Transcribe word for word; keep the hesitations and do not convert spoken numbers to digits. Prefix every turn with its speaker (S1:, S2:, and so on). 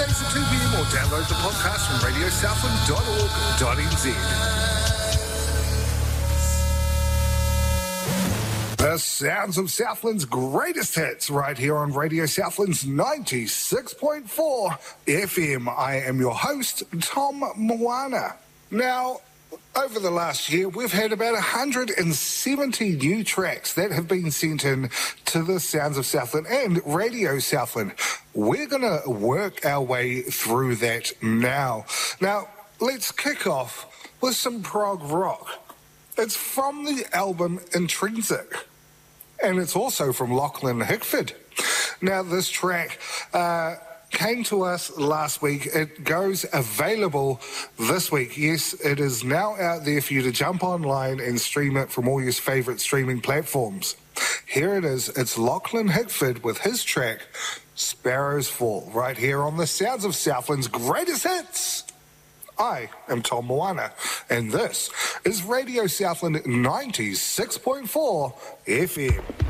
S1: Weekdays at two p.m. or download the podcast from radio southland dot org dot n z. The sounds of Southland's greatest hits right here on Radio Southland's ninety-six point four F M. I am your host, Tom Moana. Now, over the last year, we've had about one hundred seventy new tracks that have been sent in to the Sounds of Southland and Radio Southland. We're going to work our way through that now. Now, let's kick off with some prog rock. It's from the album Intrinsic, and it's also from Lachlan Hickford. Now, this track uh, came to us last week. It goes available this week. Yes, it is now out there for you to jump online and stream it from all your favourite streaming platforms. Here it is. It's Lachlan Hickford with his track, Sparrows Fall, right here on the Sounds of Southland's greatest hits. I am Tom Moana, and this is Radio Southland ninety-six point four F M.